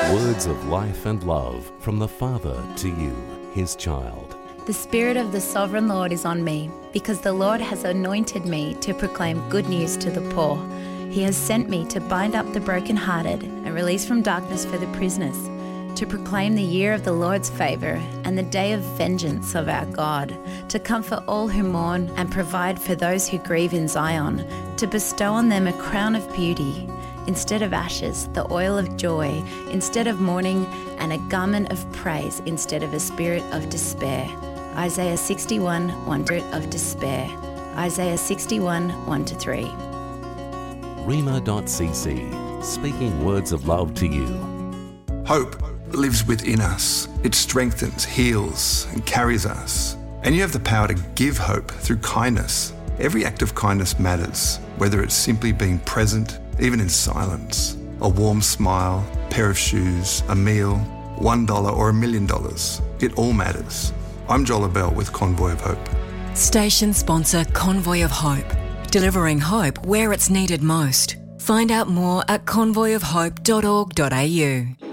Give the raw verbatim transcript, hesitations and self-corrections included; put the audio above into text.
Words of life and love from the Father to you, his child. The Spirit of the Sovereign Lord is on me, because the Lord has anointed me to proclaim good news to the poor. He has sent me to bind up the brokenhearted and release from darkness for the prisoners, to proclaim the year of the Lord's favour and the day of vengeance of our God, to comfort all who mourn and provide for those who grieve in Zion, to bestow on them a crown of beauty instead of ashes, the oil of joy instead of mourning, and a garment of praise instead of a spirit of despair. Isaiah sixty-one, one of despair. Isaiah sixty-one, one to three. Rhema dot c c, speaking words of love to you. Hope lives within us. It strengthens, heals, and carries us. And you have the power to give hope through kindness. Every act of kindness matters, whether it's simply being present, even in silence, a warm smile, a pair of shoes, a meal, one dollar or a million dollars. It all matters. I'm Joel Abell with Convoy of Hope. Station sponsor Convoy of Hope, delivering hope where it's needed most. Find out more at convoy of hope dot org dot a u.